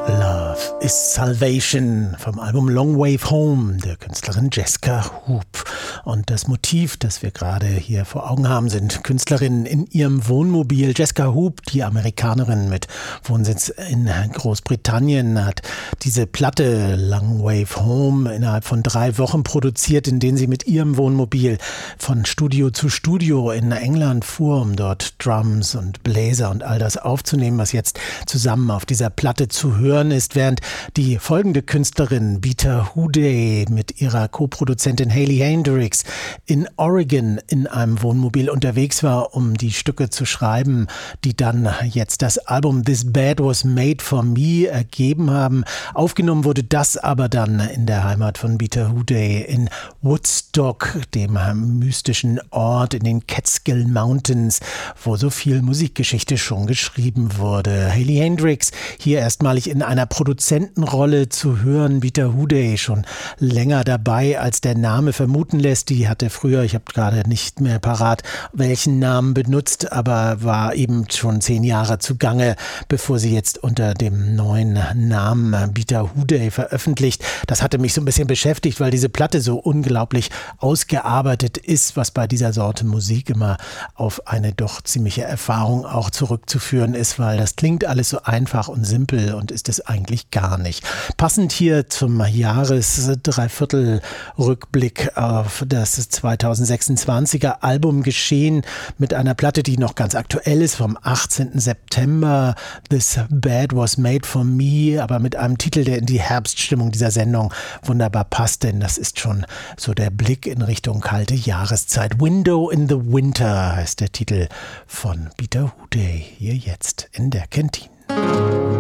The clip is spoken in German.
Love is Salvation vom Album Long Wave Home der Künstlerin Jessica Hoop. Und das Motiv, das wir gerade hier vor Augen haben, sind Künstlerinnen in ihrem Wohnmobil. Jessica Hoop, die Amerikanerin mit Wohnsitz in Großbritannien, hat diese Platte Long Wave Home innerhalb von 3 Wochen produziert, in denen sie mit ihrem Wohnmobil von Studio zu Studio in England fuhr, um dort Drums und Bläser und all das aufzunehmen, was jetzt zusammen auf dieser Platte zu hören ist, während die folgende Künstlerin Beata Hooday mit ihrer Co-Produzentin Hayley Hendricks in Oregon in einem Wohnmobil unterwegs war, um die Stücke zu schreiben, die dann jetzt das Album This Bed Was Made For Me ergeben haben. Aufgenommen wurde das aber dann in der Heimat von Beata Hooday in Woodstock, dem mystischen Ort in den Catskill Mountains, wo so viel Musikgeschichte schon geschrieben wurde. Hayley Hendricks hier erstmalig in einer Produzentenrolle zu hören. Beata Hooday schon länger dabei, als der Name vermuten lässt. Die hatte früher, ich habe gerade nicht mehr parat, welchen Namen benutzt, aber war eben schon 10 Jahre zugange, bevor sie jetzt unter dem neuen Namen Beata Hooday veröffentlicht. Das hatte mich so ein bisschen beschäftigt, weil diese Platte so unglaublich ausgearbeitet ist, was bei dieser Sorte Musik immer auf eine doch ziemliche Erfahrung auch zurückzuführen ist, weil das klingt alles so einfach und simpel und ist es eigentlich gar nicht. Passend hier zum Jahres-Dreiviertel-Rückblick auf das 2026er Album geschehen mit einer Platte, die noch ganz aktuell ist, vom 18. September. This Bed Was Made For Me, aber mit einem Titel, der in die Herbststimmung dieser Sendung wunderbar passt, denn das ist schon so der Blick in Richtung kalte Jahreszeit. Window in the Winter heißt der Titel von Beata Hooday, hier jetzt in der Kantine.